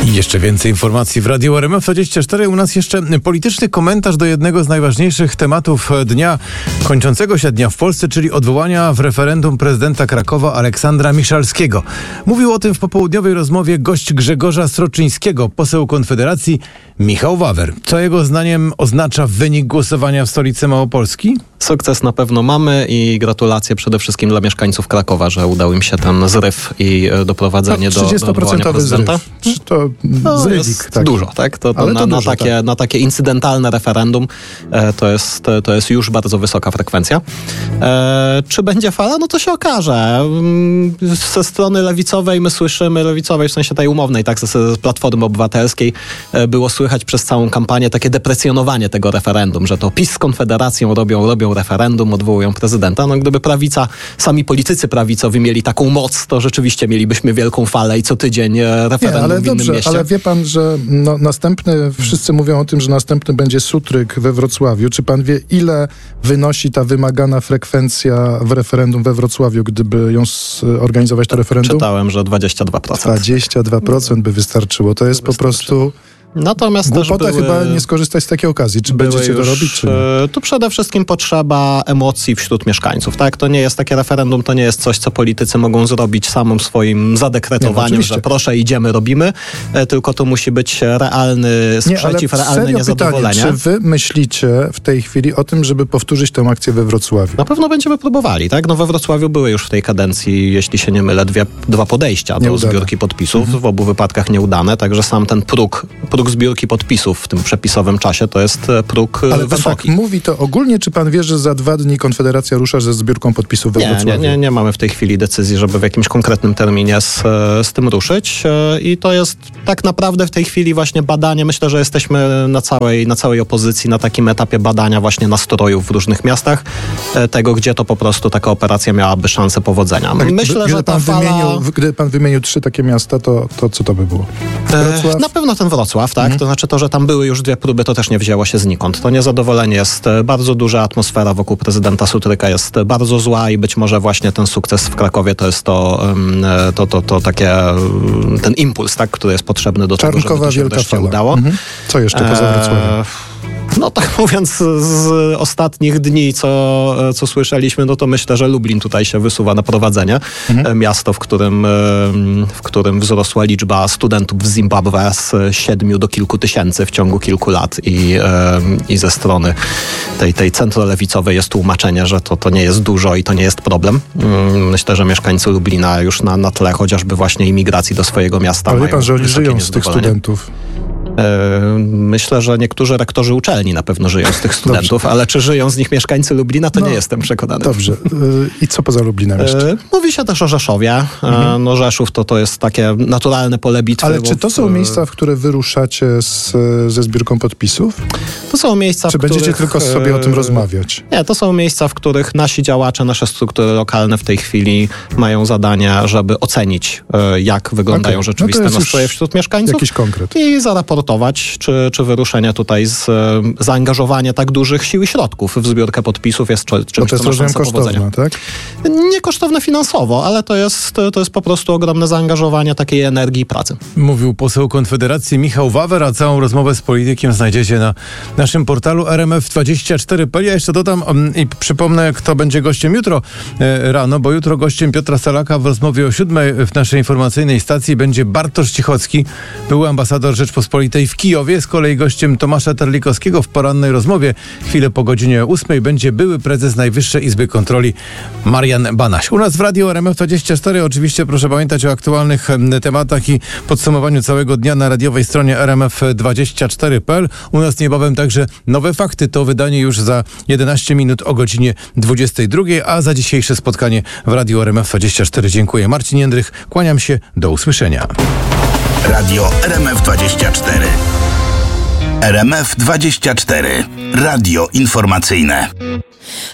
Jeszcze więcej informacji w Radiu RMF24. U nas jeszcze polityczny komentarz do jednego z najważniejszych tematów dnia, kończącego się dnia w Polsce, czyli odwołania w referendum prezydenta Krakowa Aleksandra Miszalskiego. Mówił o tym w popołudniowej rozmowie gość Grzegorza Sroczyńskiego, poseł Konfederacji Michał Wawer. Co jego zdaniem oznacza wynik głosowania w stolicy Małopolski? Sukces na pewno mamy i gratulacje przede wszystkim dla mieszkańców Krakowa, że udał im się ten zryw i doprowadzenie do odwołania prezydenta. Zryw. To jest dużo, tak? Na takie incydentalne referendum to jest już bardzo wysoka frekwencja. Czy będzie fala? No to się okaże. Ze strony lewicowej my słyszymy, lewicowej w sensie tej umownej, tak, z Platformy Obywatelskiej było słychać przez całą kampanię takie deprecjonowanie tego referendum, że to PiS z Konfederacją robią referendum, odwołują prezydenta. No gdyby prawica, sami politycy prawicowi mieli taką moc, to rzeczywiście mielibyśmy wielką falę i co tydzień referendum w innym mieście. Ale wie pan, że wszyscy mówią o tym, że następny będzie Sutryk we Wrocławiu. Czy pan wie, ile wynosi ta wymagana frekwencja w referendum we Wrocławiu, gdyby ją organizować to referendum? Czytałem, że 22%. 22% by wystarczyło. To jest po prostu... Natomiast głupota też chyba nie skorzystać z takiej okazji. Czy będziecie to robić, czy nie? Tu przede wszystkim potrzeba emocji wśród mieszkańców. Tak? To nie jest takie referendum, to nie jest coś, co politycy mogą zrobić samym swoim zadekretowaniem, że proszę, idziemy, robimy, tylko to musi być realny sprzeciw, realne niezadowolenie. Pytanie, czy wy myślicie w tej chwili o tym, żeby powtórzyć tę akcję we Wrocławiu? Na pewno będziemy próbowali. Tak? No we Wrocławiu były już w tej kadencji, jeśli się nie mylę, dwa podejścia do zbiórki podpisów. W obu wypadkach nieudane, także sam ten próg zbiórki podpisów w tym przepisowym czasie to jest próg wysoki. Tak, mówi to ogólnie, czy pan wie, że za 2 dni Konfederacja rusza ze zbiórką podpisów we Wrocławiu? Nie mamy w tej chwili decyzji, żeby w jakimś konkretnym terminie z tym ruszyć i to jest tak naprawdę w tej chwili właśnie badanie. Myślę, że jesteśmy na całej opozycji na takim etapie badania właśnie nastrojów w różnych miastach, tego, gdzie to po prostu taka operacja miałaby szansę powodzenia. Tak, myślę, że gdyby pan wymienił 3 takie miasta, to co to by było? Na pewno ten Wrocław, tak? To znaczy to, że tam były już 2 próby, to też nie wzięło się znikąd. To niezadowolenie jest bardzo duże, atmosfera wokół prezydenta Sutryka jest bardzo zła i być może właśnie ten sukces w Krakowie to jest ten impuls, tak, który jest potrzebny do tego, żeby to się wreszcie udało. Co jeszcze poza Wrocławiem? No tak mówiąc, z ostatnich dni, co słyszeliśmy, no to myślę, że Lublin tutaj się wysuwa na prowadzenie. Miasto, w którym wzrosła liczba studentów z Zimbabwe z 7 do kilku tysięcy w ciągu kilku lat i ze strony tej centrolewicowej jest tłumaczenie, że to nie jest dużo i to nie jest problem. Myślę, że mieszkańcy Lublina już na tle chociażby właśnie imigracji do swojego miasta mają. Ale wie pan, że oni żyją z tych studentów? Myślę, że niektórzy rektorzy uczelni na pewno żyją z tych studentów, ale czy żyją z nich mieszkańcy Lublina, to nie jestem przekonany. Dobrze. I co poza Lublinem jeszcze? Mówi się też o Rzeszowie. No Rzeszów to jest takie naturalne pole bitwy. Ale czy to są miejsca, w które wyruszacie ze zbiórką podpisów? To są miejsca, czy będziecie tylko sobie o tym rozmawiać? Nie, to są miejsca, w których nasi działacze, nasze struktury lokalne w tej chwili mają zadanie, żeby ocenić, jak wyglądają rzeczywiste nastroje wśród mieszkańców. Jakiś konkret. I zaraportować, czy wyruszenie tutaj z zaangażowania tak dużych sił i środków w zbiórkę podpisów jest czymś, co ma szansę powodzenia. Tak? Nie kosztowne finansowo, ale to jest po prostu ogromne zaangażowanie takiej energii i pracy. Mówił poseł Konfederacji Michał Wawer, a całą rozmowę z politykiem znajdziecie na naszym portalu RMF24.pl. Ja jeszcze dodam i przypomnę, kto będzie gościem jutro rano, bo jutro gościem Piotra Salaka w rozmowie o 7 w naszej informacyjnej stacji będzie Bartosz Cichocki, były ambasador Rzeczpospolitej w Kijowie. Z kolei gościem Tomasza Terlikowskiego w porannej rozmowie chwilę po godzinie 8 będzie były prezes Najwyższej Izby Kontroli Marian Banaś. U nas w Radiu RMF24 oczywiście proszę pamiętać o aktualnych tematach i podsumowaniu całego dnia na radiowej stronie rmf24.pl. U nas niebawem także nowe fakty. To wydanie już za 11 minut o godzinie 22, a za dzisiejsze spotkanie w Radiu RMF24 dziękuję. Marcin Jędrych, kłaniam się, do usłyszenia. Radio RMF24. RMF24. Radio informacyjne.